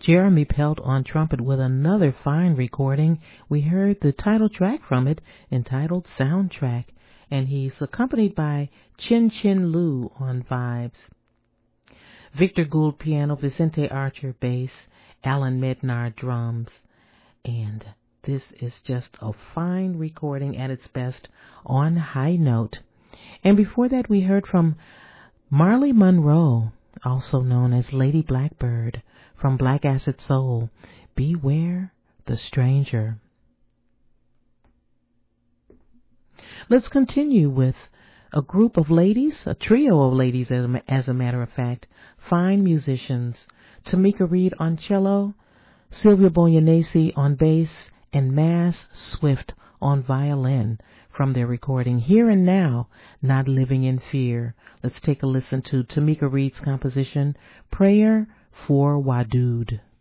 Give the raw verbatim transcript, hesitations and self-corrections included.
Jeremy Pelt on trumpet with another fine recording. We heard the title track from it entitled Soundtrack, and he's accompanied by Chin Chin Lu on vibes. Victor Gould piano, Vicente Archer bass, Alan Mednar drums, and this is just a fine recording at its best on High Note. And before that we heard from Marley Monroe, also known as Lady Blackbird, from Black Acid Soul, Beware the Stranger. Let's continue with a group of ladies, a trio of ladies as a matter of fact, fine musicians. Tamika Reed on cello, Sylvia Boyanese on bass, and Mass Swift on violin from their recording Here and Now, Not Living in Fear. Let's take a listen to Tamika Reed's composition, Prayer for Wadud.